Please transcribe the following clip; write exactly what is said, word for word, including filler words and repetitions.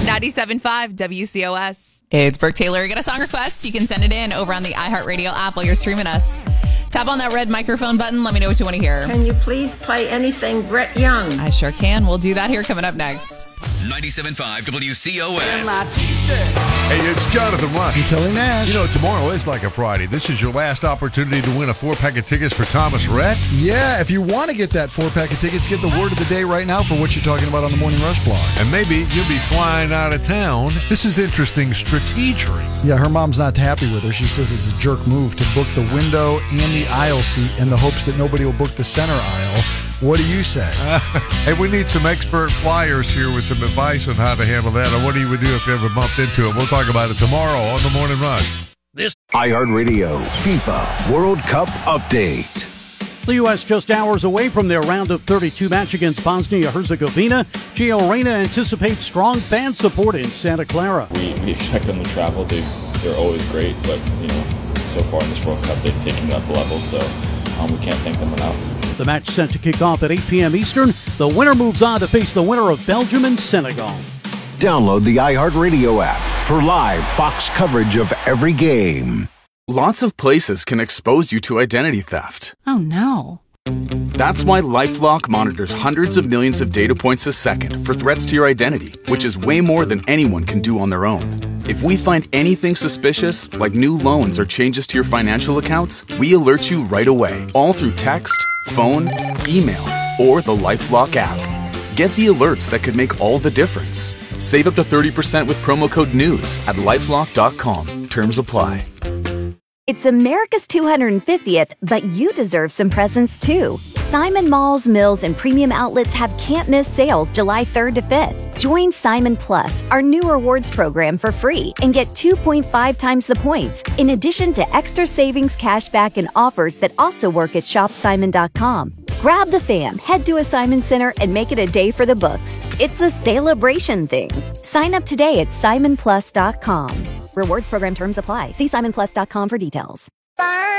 ninety-seven point five W C O S. It's Brooke Taylor. Get a song request. You can send it in over on the iHeartRadio app while you're streaming us. Tap on that red microphone button. Let me know what you want to hear. Can you please play anything Brett Young? I sure can. We'll do that here coming up next. ninety-seven point five W C O S. Hey, it's Jonathan Rush. And Kelly Nash. You know, tomorrow is like a Friday. This is your last opportunity to win a four-pack of tickets for Thomas Rhett. Yeah, if you want to get that four-pack of tickets, get the word of the day right now for what you're talking about on the Morning Rush blog. And maybe you'll be flying out of town. This is interesting strategery. Yeah, her mom's not happy with her. She says it's a jerk move to book the window and the aisle seat in the hopes that nobody will book the center aisle. What do you say? Uh, hey, we need some expert flyers here with some advice on how to handle that, or what do you would do if you ever bumped into it. We'll talk about it tomorrow on the Morning Rush. This iHeartRadio FIFA World Cup Update. The U S just hours away from their round of thirty-two match against Bosnia-Herzegovina. Gio Reyna anticipates strong fan support in Santa Clara. We, we expect them to travel. They, they're always great, but, you know, so far in this World Cup, they've taken it up a level, so um, we can't thank them enough. The match set to kick off at eight p.m. Eastern. The winner moves on to face the winner of Belgium and Senegal. Download the iHeartRadio app for live Fox coverage of every game. Lots of places can expose you to identity theft. Oh, no. That's why LifeLock monitors hundreds of millions of data points a second for threats to your identity, which is way more than anyone can do on their own. If we find anything suspicious, like new loans or changes to your financial accounts, we alert you right away, all through text, phone, email, or the LifeLock app. Get the alerts that could make all the difference. Save up to thirty percent with promo code NEWS at lifelock dot com. Terms apply. It's America's two hundred fiftieth, but you deserve some presents too. Simon Malls, Mills, and Premium Outlets have can't-miss sales July third to fifth. Join Simon Plus, our new rewards program, for free and get two point five times the points, in addition to extra savings, cashback, and offers that also work at shop simon dot com. Grab the fam, head to a Simon Center, and make it a day for the books. It's a celebration thing. Sign up today at simon plus dot com. Rewards program terms apply. See simon plus dot com for details.